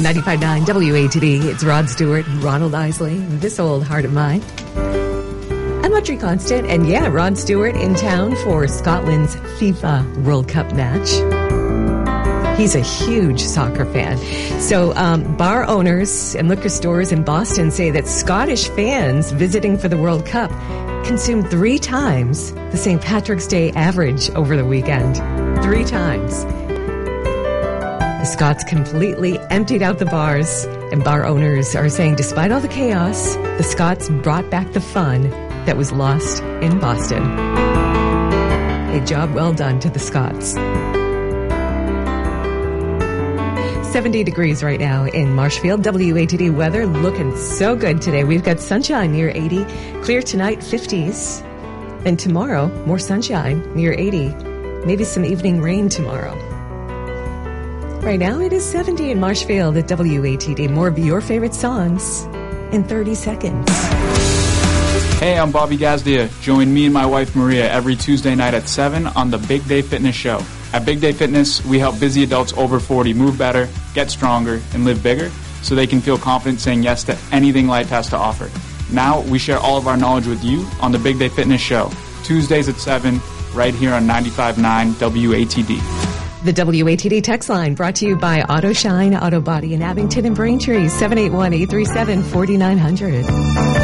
95.9 WATD. It's Rod Stewart and Ronald Isley. This old heart of mine. I'm Audrey Constant, and yeah, Rod Stewart in town for Scotland's FIFA World Cup match. He's a huge soccer fan. So bar owners and liquor stores in Boston say that Scottish fans visiting for the World Cup consumed 3 times the St. Patrick's Day average over the weekend. 3 times. The Scots completely emptied out the bars, and bar owners are saying despite all the chaos, the Scots brought back the fun that was lost in Boston. A job well done to the Scots. 70 degrees right now in Marshfield. WATD weather looking so good today. We've got sunshine near 80. Clear tonight, 50s. And tomorrow, more sunshine near 80. Maybe some evening rain tomorrow. Right now, it is 70 in Marshfield at WATD. More of your favorite songs in 30 seconds. Hey, I'm Bobby Gazdia. Join me and my wife Maria every Tuesday night at 7 on the Big Day Fitness Show. At Big Day Fitness, we help busy adults over 40 move better, get stronger, and live bigger so they can feel confident saying yes to anything life has to offer. Now, we share all of our knowledge with you on the Big Day Fitness Show, Tuesdays at 7, right here on 95.9 WATD. The WATD text line brought to you by AutoShine Auto Body in Abington and Braintree, 781-837-4900.